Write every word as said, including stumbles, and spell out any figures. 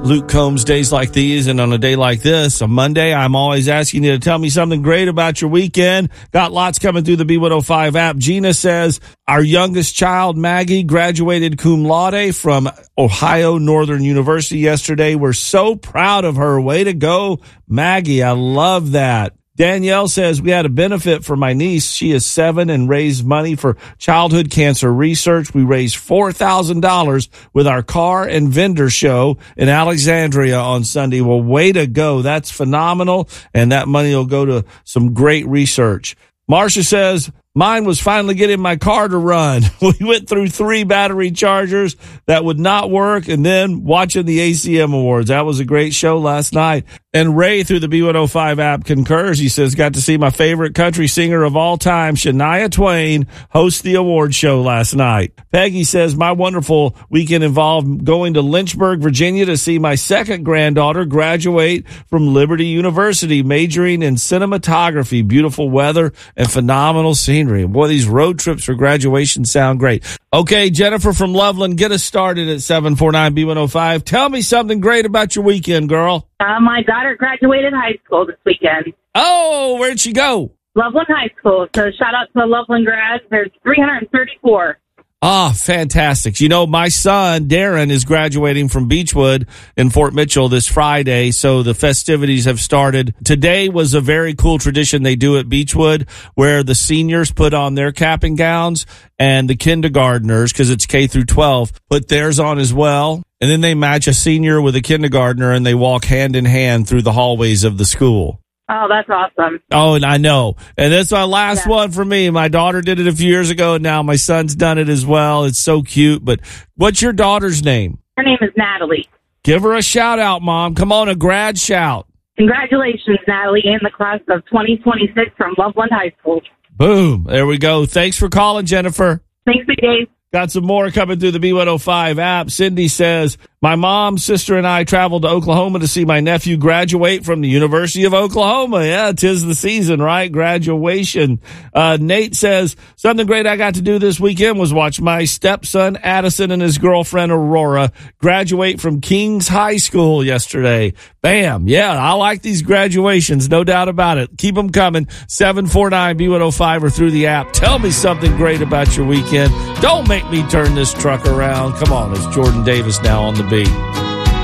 Luke Combs, days like these, and on a day like this, a Monday, I'm always asking you to tell me something great about your weekend. Got lots coming through the B one oh five app. Gina says, our youngest child, Maggie, graduated cum laude from Ohio Northern University yesterday. We're so proud of her. Way to go, Maggie. I love that. Danielle says, we had a benefit for my niece. She is seven and raised money for childhood cancer research. We raised four thousand dollars with our car and vendor show in Alexandria on Sunday. Well, way to go. That's phenomenal. And that money will go to some great research. Marcia says, mine was finally getting my car to run. We went through three battery chargers that would not work, and then watching the A C M Awards. That was a great show last night. And Ray, through the B one oh five app, concurs. He says, got to see my favorite country singer of all time, Shania Twain, host the award show last night. Peggy says, my wonderful weekend involved going to Lynchburg, Virginia to see my second granddaughter graduate from Liberty University, majoring in cinematography. Beautiful weather and phenomenal scenery. Boy, these road trips for graduation sound great. Okay, Jennifer from Loveland, get us started at seven four nine B one oh five. Tell me something great about your weekend, girl. Uh, my daughter graduated high school this weekend. Oh, where'd she go? Loveland High School. So shout out to the Loveland grads. There's three hundred thirty-four. Ah, fantastic. You know, my son, Darren, is graduating from Beechwood in Fort Mitchell this Friday, so the festivities have started. Today was a very cool tradition they do at Beechwood where the seniors put on their cap and gowns and the kindergartners, because it's K through twelve, put theirs on as well. And then they match a senior with a kindergartner and they walk hand in hand through the hallways of the school. Oh, that's awesome. Oh, and I know. And that's my last yeah. one for me. My daughter did it a few years ago, and now my son's done it as well. It's so cute. But what's your daughter's name? Her name is Natalie. Give her a shout out, Mom. Come on, a grad shout. Congratulations, Natalie, in the class of twenty twenty-six from Loveland High School. Boom. There we go. Thanks for calling, Jennifer. Thanks, Big Dave. Got some more coming through the B one oh five app. Cindy says, my mom, sister, and I traveled to Oklahoma to see my nephew graduate from the University of Oklahoma. Yeah, 'tis the season, right? Graduation. Uh, Nate says, something great I got to do this weekend was watch my stepson, Addison, and his girlfriend, Aurora, graduate from Kings High School yesterday. Bam. Yeah, I like these graduations. No doubt about it. Keep them coming. seven four nine B one oh five or through the app. Tell me something great about your weekend. Don't make me turn this truck around. Come on, it's Jordan Davis now on the beat.